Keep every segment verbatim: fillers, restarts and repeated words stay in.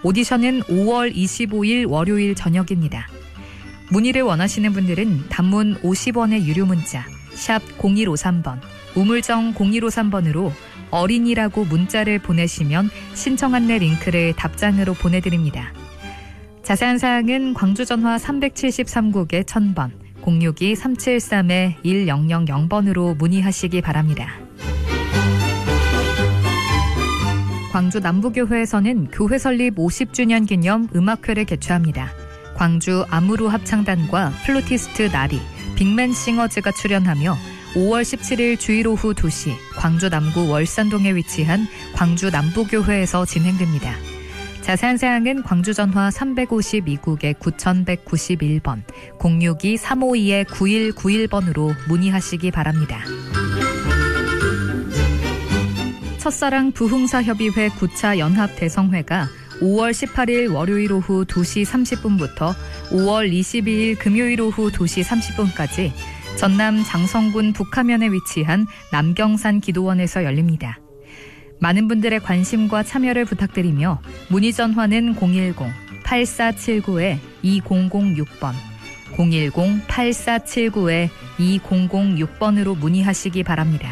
오디션은 오월 이십오일 월요일 저녁입니다. 문의를 원하시는 분들은 단문 오십 원의 유료 문자 샵 공일오삼 번, 우물정 공일오삼 번으로 어린이라고 문자를 보내시면 신청 안내 링크를 답장으로 보내드립니다. 자세한 사항은 광주전화 삼백칠십삼 국에 천 번, 공육이 삼칠삼 일공공 번으로 문의하시기 바랍니다. 광주 남부교회에서는 교회 설립 오십 주년 기념 음악회를 개최합니다. 광주 아무루 합창단과 플루티스트 나리, 빅맨 싱어즈가 출연하며 오월 십칠일 주일 오후 두 시 광주 남구 월산동에 위치한 광주 남부교회에서 진행됩니다. 자세한 사항은 광주전화 삼백오십이 국에 구천백구십일 번, 공육이 삼오이 구일구일 번으로 문의하시기 바랍니다. 첫사랑 부흥사협의회 구 차 연합대성회가 오월 십팔일 월요일 오후 두 시 삼십 분부터 오월 이십이일 금요일 오후 두 시 삼십 분까지 전남 장성군 북하면에 위치한 남경산 기도원에서 열립니다. 많은 분들의 관심과 참여를 부탁드리며 문의 전화는 공일공 팔사칠구 이공공육 번, 공일공 팔사칠구 이공공육 번으로 문의하시기 바랍니다.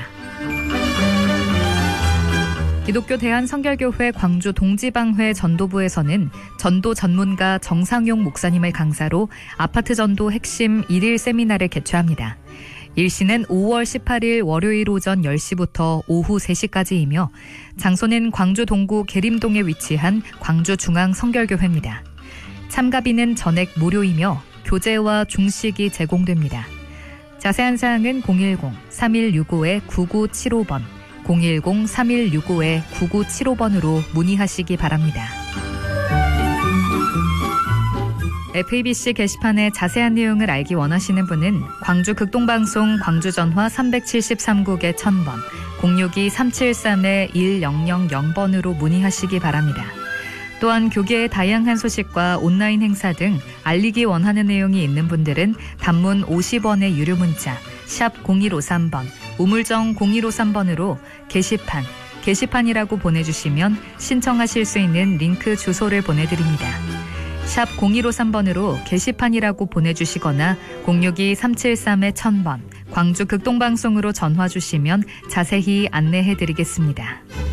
기독교 대한성결교회 광주 동지방회 전도부에서는 전도 전문가 정상용 목사님을 강사로 아파트 전도 핵심 일일 세미나를 개최합니다. 일시는 오월 십팔일 월요일 오전 열 시부터 오후 세 시까지이며 장소는 광주 동구 계림동에 위치한 광주중앙성결교회입니다. 참가비는 전액 무료이며 교재와 중식이 제공됩니다. 자세한 사항은 공일공 삼일육오 구구칠오 번, 공일공 삼일육오 구구칠오 번으로 문의하시기 바랍니다. 에프이비씨 게시판의 자세한 내용을 알기 원하시는 분은 광주 극동방송 광주전화 삼백칠십삼 국에 천 번, 공육이 삼칠삼 일공공 번으로 문의하시기 바랍니다. 또한 교계의 다양한 소식과 온라인 행사 등 알리기 원하는 내용이 있는 분들은 단문 오십 원의 유료 문자 샵 공일오삼 번, 우물정 공일오삼 번으로 게시판, 게시판이라고 보내주시면 신청하실 수 있는 링크 주소를 보내드립니다. 샵 공일오삼 번으로 게시판이라고 보내주시거나 공육이 삼칠삼 천 번, 광주 극동방송으로 전화 주시면 자세히 안내해드리겠습니다.